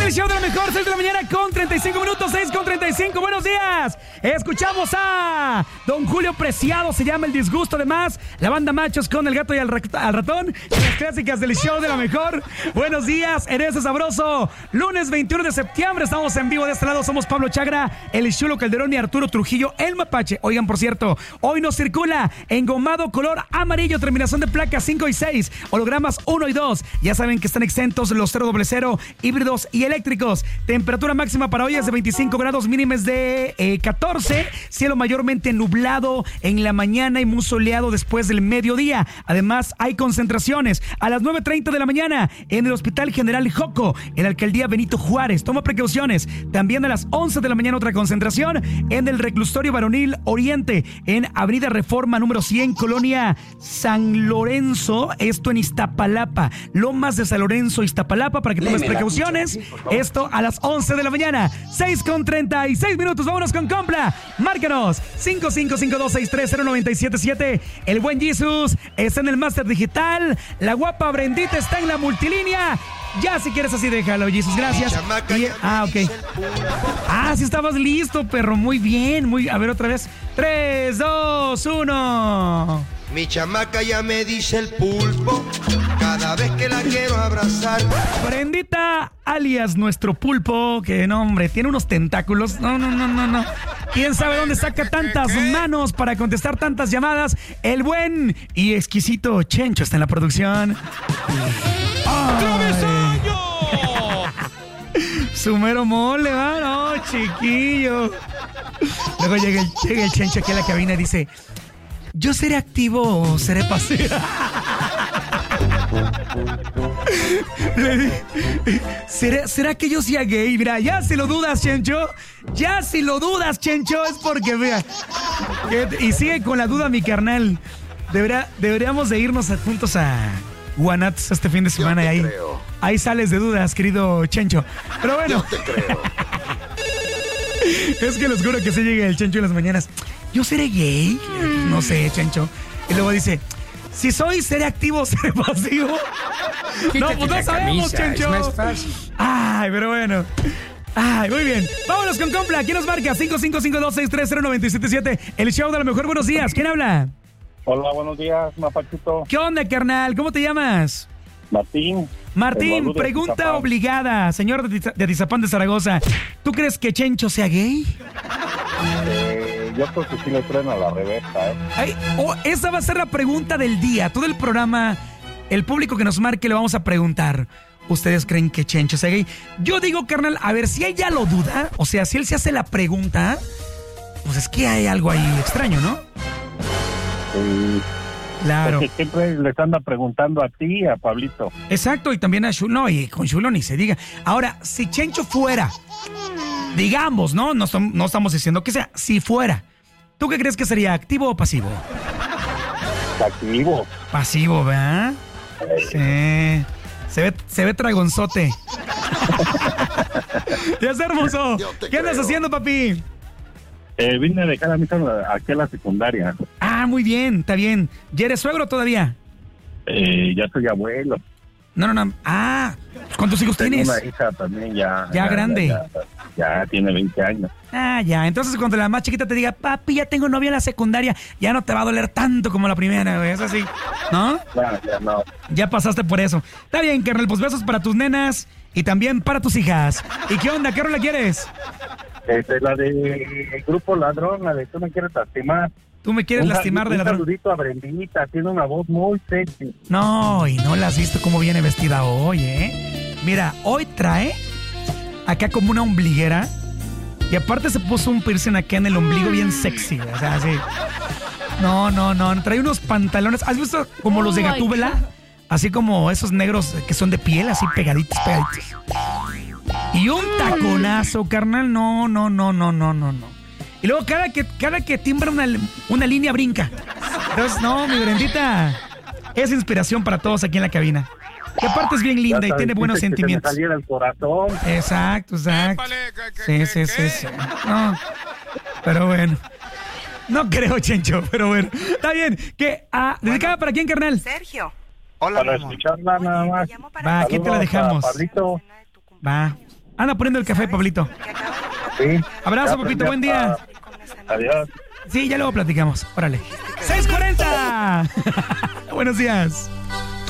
el show de la mejor, 6 de la mañana con 35 minutos, 6 con 35. Buenos días. Escuchamos a Don Julio Preciado, se llama El Disgusto. Además, la banda Machos con El Gato y al Ratón, las clásicas del show de la mejor. Buenos días, eres sabroso. Lunes 21 de septiembre, estamos en vivo de este lado. Somos Pablo Chagra, El Chulo Calderón y Arturo Trujillo, el Mapache. Oigan, por cierto, hoy nos circula engomado color amarillo, terminación de placas 5 y 6, hologramas 1 y 2. Ya saben que están exentos los 000, híbridos y eléctricos. Temperatura máxima para hoy es de 25 grados, mínimas de 14. Cielo mayormente nublado en la mañana y muy soleado después del mediodía. Además, hay concentraciones a las 9:30 de la mañana en el Hospital General Joco, en la Alcaldía Benito Juárez. Toma precauciones. También a las 11 de la mañana otra concentración en el Reclusorio Varonil Oriente, en Avenida Reforma número 100, Colonia San Lorenzo. Esto en Iztapalapa. Lomas de San Lorenzo, Iztapalapa, para que tomes precauciones. Esto a las 11 de la mañana. 6 con 36 minutos. Vámonos con Compla. Márcanos. 5552630977. El buen Jesus está en el Máster Digital. La guapa Brendita está en la multilínea. Ya, si quieres así, déjalo, Jesus. Gracias. Ok. Sí estabas listo, perro. Muy bien. A ver, otra vez. 3, 2, 1. Mi chamaca ya me dice el pulpo cada vez que la quiero abrazar. Brendita, alias nuestro pulpo, que no, hombre, tiene unos tentáculos. No. ¿Quién sabe dónde saca tantas manos para contestar tantas llamadas? El buen y exquisito Chencho está en la producción. ¡Travesaño! Su mero mole, ¿va? No, chiquillo. Luego llega el Chencho aquí a la cabina y dice: ¿yo seré activo o seré pasivo? ¿Será que yo sea gay? Mira, ya si lo dudas, Chencho, es porque, mira, y sigue con la duda mi carnal. Deberíamos de irnos juntos a Guanats este fin de semana y ahí sales de dudas, querido Chencho. Pero bueno. Yo te creo. Es que les juro que se llega el Chencho en las mañanas. ¿Yo seré gay? No sé, Chencho. Y luego dice: si seré activo o seré pasivo. No, pues no sabemos, Chencho. Es más fácil. Ay, pero bueno. Ay, muy bien. Vámonos con Compla. ¿Quién nos marca? 5552630977. El show de la mejor. Buenos días. ¿Quién habla? Hola, buenos días, Mapachito. ¿Qué onda, carnal? ¿Cómo te llamas? Martín, pregunta obligada, señor de Atizapán de Zaragoza. ¿Tú crees que Chencho sea gay? Yo creo que sí le traen a la reversa, Esa va a ser la pregunta del día. Todo el programa, el público que nos marque, le vamos a preguntar: ¿ustedes creen que Chencho sea gay? Yo digo, carnal, a ver, si ella lo duda, o sea, si él se hace la pregunta, pues es que hay algo ahí extraño, ¿no? Claro. Porque siempre les anda preguntando a ti y a Pablito. Exacto, y también a Chulo. No, y con Chulo ni se diga. Ahora, si Chencho fuera, digamos, ¿no? No estamos diciendo que sea. Si fuera, ¿tú qué crees que sería, activo o pasivo? Activo. Pasivo, ¿verdad? Sí. Se ve dragonzote. Ya está, hermoso. ¿Qué andas haciendo, papi? Vine a dejar a mi hija aquí a la secundaria. Muy bien, está bien. ¿Ya eres suegro todavía? Ya soy abuelo. No. ¿Cuántos hijos tienes? Tengo una hija también ya grande. Ya tiene 20 años. Ya. Entonces cuando la más chiquita te diga: papi, ya tengo novia en la secundaria, ya no te va a doler tanto como la primera, güey. Es así, ¿no? Ya no. Ya pasaste por eso. Está bien, carnal, pues besos para tus nenas y también para tus hijas. ¿Y qué onda? ¿Qué rola quieres? La de Grupo Ladrón, la de Tú me quieres lastimar. Tú me quieres lastimar de ladrón. Un saludito a Brendita, tiene una voz muy sexy. No, y no la has visto cómo viene vestida hoy, Mira, hoy trae acá como una ombliguera y aparte se puso un piercing acá en el ombligo bien sexy, o sea, así. No, trae unos pantalones. ¿Has visto como los de Gatúbela? Así como esos negros que son de piel, así pegaditos. Y un taconazo, carnal. No. Y luego cada que timbra una línea brinca. Entonces, no, mi Brendita es inspiración para todos aquí en la cabina. Que aparte es bien linda y tiene buenos sentimientos. Que se me saliera el corazón. Exacto. Sí. No, pero bueno. No creo, Chencho, pero bueno. Está bien. ¿Dedicada para quién, carnal? Sergio. Hola, para escucharla nada más. Va, aquí te la dejamos. Pablito. Va. Anda poniendo el café, Pablito. Sí. Abrazo, Ya, Papito, ya, buen día. Adiós. Sí, ya luego platicamos. Órale. 6:40. Buenos días.